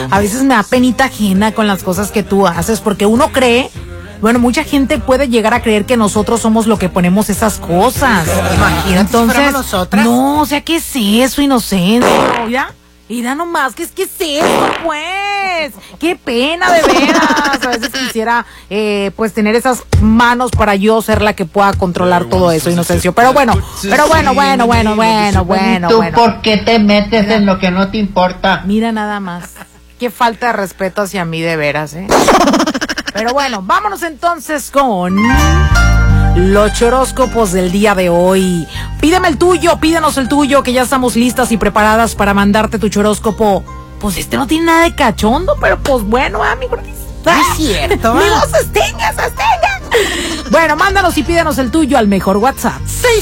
A veces me da penita ajena con las cosas que tú haces, porque uno cree, bueno, mucha gente puede llegar a creer que nosotros somos lo que ponemos esas cosas. Imagínate, entonces, si fuéramos nosotras. no, o sea, ¿qué es eso, inocencia? ¿Ya? Mira nomás, ¿qué es eso, pues? ¡Qué pena, de veras! A veces quisiera, pues, tener esas manos para yo ser la que pueda controlar todo eso, Inocencio. Pero bueno. ¿Tú por qué te metes en lo que no te importa? Mira nada más. Qué falta de respeto hacia mí, de veras, ¿eh? Pero bueno, vámonos entonces con los horóscopos del día de hoy. Pídenos el tuyo, que ya estamos listas y preparadas para mandarte tu horóscopo. Pues no tiene nada de cachondo, pero pues bueno, amigo. Es cierto. ¡Me lo sostenga! Bueno, mándanos y pídenos el tuyo al mejor WhatsApp.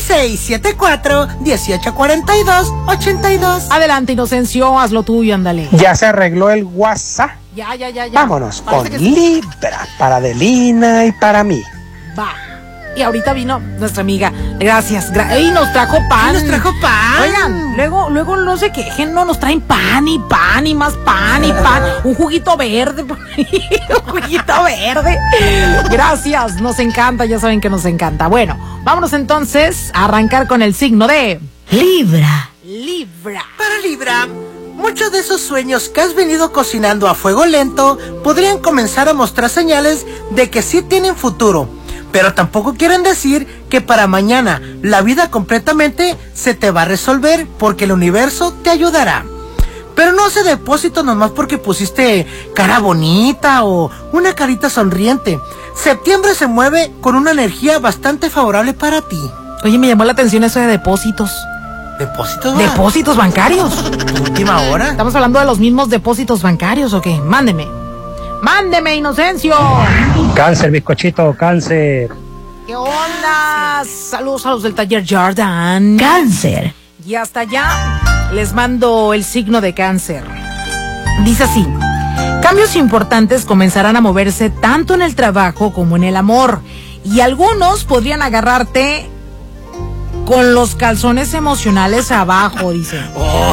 6674-1842-82. Adelante, Inocencio, haz lo tuyo, ándale. Ya se arregló el WhatsApp. Ya. Vámonos Parece con que sí. Libra, para Adelina y para mí. Va. Y ahorita vino nuestra amiga. Gracias. Y nos trajo pan. Oigan, luego no se quejen, no nos traen pan y más pan y pan. Un juguito verde. Un juguito verde. Gracias, nos encanta, ya saben que nos encanta. Bueno, vámonos entonces a arrancar con el signo de Libra. Para Libra, muchos de esos sueños que has venido cocinando a fuego lento podrían comenzar a mostrar señales de que sí tienen futuro. Pero tampoco quieren decir que para mañana la vida completamente se te va a resolver, porque el universo te ayudará. Pero no hace depósito nomás porque pusiste cara bonita o una carita sonriente. Septiembre se mueve con una energía bastante favorable para ti. Oye, me llamó la atención eso de depósitos. ¿Depósitos? Depósitos bancarios. Última hora. ¿Estamos hablando de los mismos depósitos bancarios o qué? Mándeme, Inocencio. Cáncer, bizcochito, cáncer. ¿Qué onda? Saludos a los del taller Jordan. Cáncer. Y hasta allá les mando el signo de Cáncer. Dice así: cambios importantes comenzarán a moverse tanto en el trabajo como en el amor, y algunos podrían agarrarte con los calzones emocionales abajo, dice.